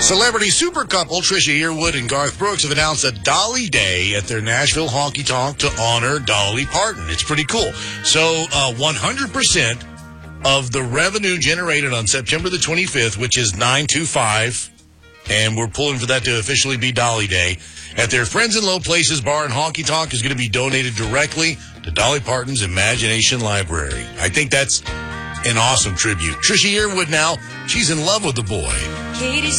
Celebrity super couple Trisha Yearwood and Garth Brooks have announced a Dolly Day at their Nashville honky tonk to honor Dolly Parton. It's pretty cool. So 100% of the revenue generated on September the 25th, which is 9/25, and we're pulling for that to officially be Dolly Day, at their Friends in Low Places bar and honky tonk is going to be donated directly to Dolly Parton's Imagination Library. I think that's an awesome tribute. Trisha Yearwood now, she's in love with the boy.